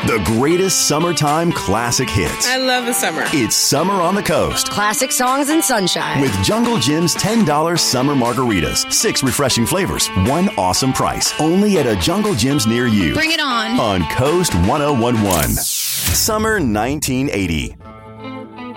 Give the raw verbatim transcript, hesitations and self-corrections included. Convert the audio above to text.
The greatest summertime classic hits. I love the summer. It's Summer on the Coast. Classic songs and sunshine. With Jungle Jim's ten dollars summer margaritas. Six refreshing flavors. One awesome price. Only at a Jungle Jim's near you. Bring it on. On Coast ten eleven. Summer nineteen eighty.